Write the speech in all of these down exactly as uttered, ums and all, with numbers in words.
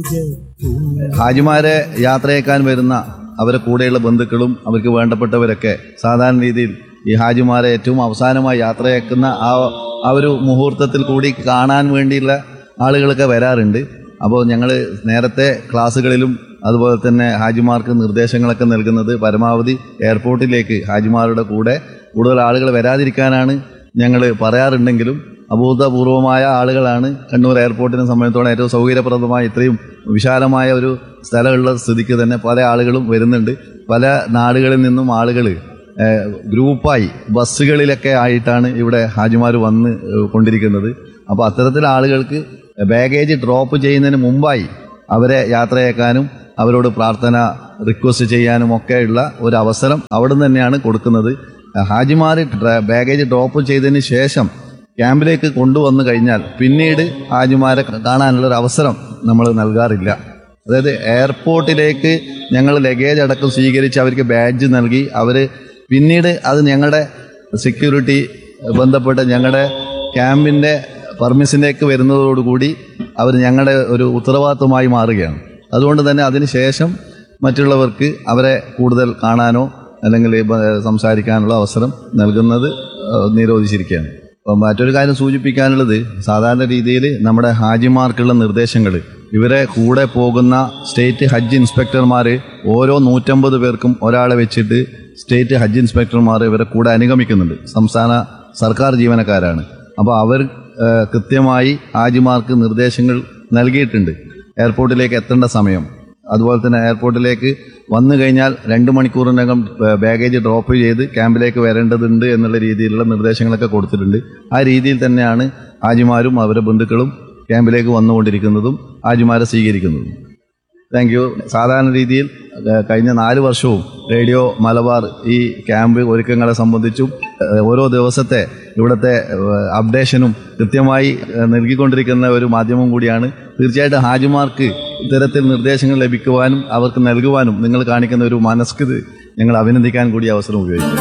ഹാജിമാരെ യാത്രയേക്കാൻ വരുന്ന അവരെ കൂടെയുള്ള ബന്ധുക്കളും അവർക്ക് വേണ്ടപ്പെട്ടവരൊക്കെ സാധാരണ രീതിയിൽ ഈ ഹാജിമാരെ ഏറ്റവും അവസാനമായി യാത്രയേക്കുന്ന ആ ആ ഒരു മുഹൂർത്തത്തിൽ കൂടി കാണാൻ വേണ്ടിയുള്ള ആളുകളൊക്കെ വരാറുണ്ട്. അപ്പോൾ ഞങ്ങൾ നേരത്തെ ക്ലാസ്സുകളിലും അതുപോലെ തന്നെ ഹാജിമാർക്ക് നിർദ്ദേശങ്ങളൊക്കെ നൽകുന്നത് പരമാവധി എയർപോർട്ടിലേക്ക് ഹാജിമാരുടെ കൂടെ കൂടുതൽ ആളുകൾ വരാതിരിക്കാനാണ് ഞങ്ങൾ പറയാറുണ്ടെങ്കിലും അഭൂതപൂർവമായ ആളുകളാണ് കണ്ണൂർ എയർപോർട്ടിനെ സംബന്ധിച്ചോളം ഏറ്റവും സൗകര്യപ്രദമായ ഇത്രയും വിശാലമായ ഒരു സ്ഥലമുള്ള സ്ഥിതിക്ക് തന്നെ പല ആളുകളും വരുന്നുണ്ട്. പല നാടുകളിൽ നിന്നും ആളുകൾ ഗ്രൂപ്പായി ബസ്സുകളിലൊക്കെ ആയിട്ടാണ് ഇവിടെ ഹാജിമാർ വന്ന് കൊണ്ടിരിക്കുന്നത്. അപ്പോൾ അത്തരത്തിൽ ആളുകൾക്ക് ബാഗേജ് ഡ്രോപ്പ് ചെയ്യുന്നതിന് മുമ്പായി അവരെ യാത്രയേക്കാനും അവരോട് പ്രാർത്ഥന റിക്വസ്റ്റ് ചെയ്യാനും ഒക്കെയുള്ള ഒരു അവസരം അവിടെ നിന്ന് തന്നെയാണ് കൊടുക്കുന്നത്. ഹാജിമാർ ബാഗേജ് ഡ്രോപ്പ് ചെയ്തതിന് ശേഷം ക്യാമ്പിലേക്ക് കൊണ്ടുവന്നു കഴിഞ്ഞാൽ പിന്നീട് ഹാജിമാരെ കാണാനുള്ള ഒരു അവസരം നമ്മൾ നൽകാറില്ല. അതായത് എയർപോർട്ടിലേക്ക് ഞങ്ങൾ ലഗേജ് അടക്കം സ്വീകരിച്ച് അവർക്ക് ബാഡ്ജ് നൽകി അവർ പിന്നീട് അത് ഞങ്ങളുടെ സെക്യൂരിറ്റി ബന്ധപ്പെട്ട് ഞങ്ങളുടെ ക്യാമ്പിൻ്റെ പെർമിഷനിലേക്ക് വരുന്നതോടുകൂടി അവർ ഞങ്ങളുടെ ഒരു ഉത്തരവാദിത്വമായി മാറുകയാണ്. അതുകൊണ്ട് തന്നെ അതിന് ശേഷം മറ്റുള്ളവർക്ക് അവരെ കൂടുതൽ കാണാനോ അല്ലെങ്കിൽ സംസാരിക്കാനുള്ള അവസരം നൽകുന്നത് നിരോധിച്ചിരിക്കുകയാണ്. അപ്പം മറ്റൊരു കാര്യം സൂചിപ്പിക്കാനുള്ളത്, സാധാരണ രീതിയിൽ നമ്മുടെ ഹാജിമാർക്കുള്ള നിർദ്ദേശങ്ങൾ ഇവരെ കൂടെ പോകുന്ന സ്റ്റേറ്റ് ഹജ്ജ് ഇൻസ്പെക്ടർമാർ ഓരോ നൂറ്റമ്പത് പേർക്കും ഒരാളെ വെച്ചിട്ട് സ്റ്റേറ്റ് ഹജ്ജ് ഇൻസ്പെക്ടർമാർ ഇവരെ കൂടെ അനുഗമിക്കുന്നുണ്ട്. സംസ്ഥാന സർക്കാർ ജീവനക്കാരാണ്. അപ്പോൾ അവർ കൃത്യമായി ഹാജിമാർക്ക് നിർദ്ദേശങ്ങൾ നൽകിയിട്ടുണ്ട്. എയർപോർട്ടിലേക്ക് എത്തേണ്ട സമയം, അതുപോലെ തന്നെ എയർപോർട്ടിലേക്ക് വന്നു കഴിഞ്ഞാൽ രണ്ട് മണിക്കൂറിനകം ബാഗേജ് ഡ്രോപ്പ് ചെയ്ത് ക്യാമ്പിലേക്ക് വരേണ്ടതുണ്ട് എന്നുള്ള രീതിയിലുള്ള നിർദ്ദേശങ്ങളൊക്കെ കൊടുത്തിട്ടുണ്ട്. ആ രീതിയിൽ തന്നെയാണ് ഹാജിമാരും അവരുടെ ബന്ധുക്കളും ക്യാമ്പിലേക്ക് വന്നുകൊണ്ടിരിക്കുന്നതും ഹാജിമാരെ സ്വീകരിക്കുന്നതും. Thank you. സാധാരണ രീതിയിൽ കഴിഞ്ഞ നാല് വർഷവും റേഡിയോ മലബാർ ഈ ക്യാമ്പ് ഒരുക്കങ്ങളെ സംബന്ധിച്ചും ഓരോ ദിവസത്തെ ഇവിടുത്തെ അപ്ഡേഷനും കൃത്യമായി നൽകിക്കൊണ്ടിരിക്കുന്ന ഒരു മാധ്യമം കൂടിയാണ്. തീർച്ചയായിട്ടും ഹാജിമാർക്ക് ഇത്തരത്തിൽ നിർദ്ദേശങ്ങൾ ലഭിക്കുവാനും അവർക്ക് നൽകുവാനും നിങ്ങൾ കാണിക്കുന്ന ഒരു മനസ്ക് ഞങ്ങൾ അഭിനന്ദിക്കാൻ കൂടി അവസരം ഉപയോഗിക്കും.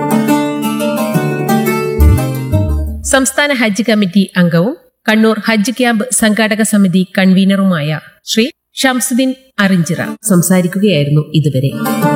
സംസ്ഥാന ഹജ്ജ് കമ്മിറ്റി അംഗവും കണ്ണൂർ ഹജ്ജ് ക്യാമ്പ് സംഘാടക സമിതി കൺവീനറുമായ ശ്രീ ഷംസുദ്ദീൻ അറിഞ്ചിറ സംസാരിക്കുകയായിരുന്നു ഇതുവരെ.